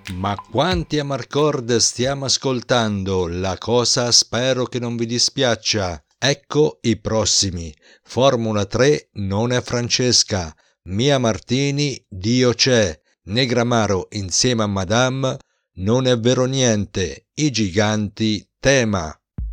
Ma quanti Amarcord stiamo ascoltando, la cosa spero che non vi dispiaccia. Ecco i prossimi. Formula 3 non è Francesca, Mia Martini Dio c'è, Negramaro insieme a Madame non è vero niente, i giganti tema.